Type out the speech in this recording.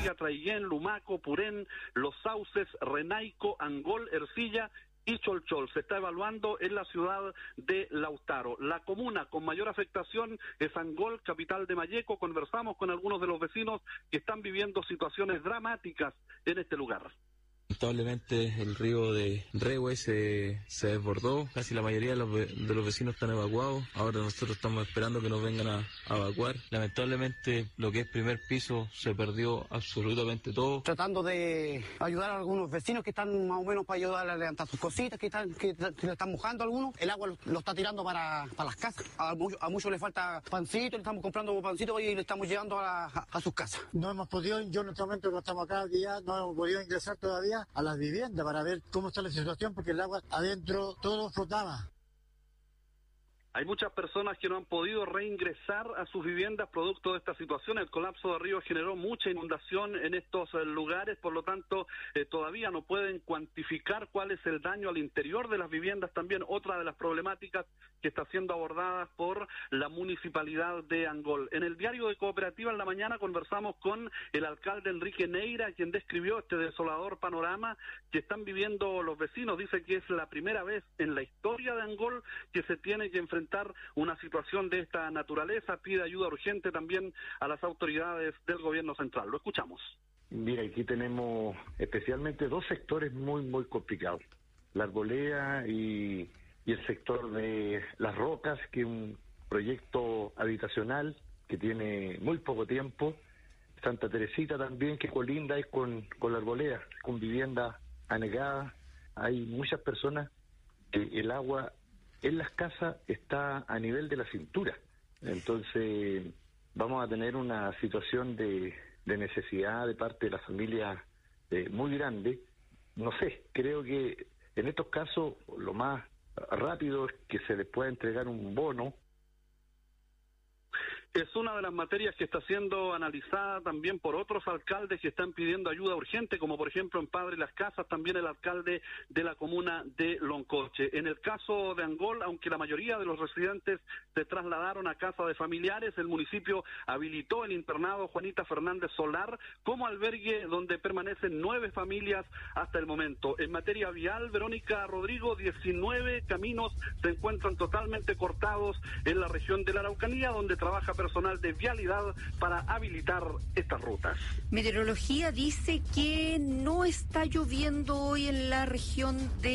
Artigas, Traiguén, Lumaco, Purén, Los Sauces, Renaico, Angol, Ercilla y Cholchol. Se está evaluando en la ciudad de Lautaro. La comuna con mayor afectación es Angol, capital de Malleco. Conversamos con algunos de los vecinos que están viviendo situaciones dramáticas en este lugar. Lamentablemente el río de Rehue se desbordó, casi la mayoría de los vecinos están evacuados, ahora nosotros estamos esperando que nos vengan a evacuar. Lamentablemente lo que es primer piso se perdió absolutamente todo. Tratando de ayudar a algunos vecinos que están más o menos para ayudar a levantar sus cositas, que le están mojando a algunos, el agua lo está tirando para las casas, a muchos les falta pancito, le estamos comprando pancito y le estamos llevando a sus casas. No hemos podido, yo en este momento que estamos acá, que ya no hemos podido ingresar todavía a las viviendas para ver cómo está la situación, porque el agua adentro todo flotaba. Hay muchas personas que no han podido reingresar a sus viviendas producto de esta situación. El colapso de río generó mucha inundación en estos lugares, por lo tanto todavía no pueden cuantificar cuál es el daño al interior de las viviendas. También otra de las problemáticas que está siendo abordada por la municipalidad de Angol. En el diario de Cooperativa en la mañana conversamos con el alcalde Enrique Neira, quien describió este desolador panorama que están viviendo los vecinos. Dice que es la primera vez en la historia de Angol que se tiene que enfrentar una situación de esta naturaleza. Pide ayuda urgente también a las autoridades del gobierno central. Lo escuchamos. Mira, aquí tenemos especialmente dos sectores muy complicados. La Arboleda y el sector de Las Rocas, que es un proyecto habitacional que tiene muy poco tiempo. Santa Teresita también, que colinda es con la Arboleda, con vivienda anegada. Hay muchas personas que el agua en las casas está a nivel de la cintura. Entonces vamos a tener una situación de necesidad de parte de la familia muy grande. No sé, creo que en estos casos lo más rápido es que se les pueda entregar un bono. Es una de las materias que está siendo analizada también por otros alcaldes que están pidiendo ayuda urgente, como por ejemplo en Padre Las Casas, también el alcalde de la comuna de Loncoche. En el caso de Angol, aunque la mayoría de los residentes se trasladaron a casa de familiares, el municipio habilitó el internado Juanita Fernández Solar como albergue donde permanecen 9 familias hasta el momento. En materia vial, Verónica Rodrigo, 19 caminos se encuentran totalmente cortados en la región de la Araucanía, donde trabaja personal de vialidad para habilitar estas rutas. Meteorología dice que no está lloviendo hoy en la región de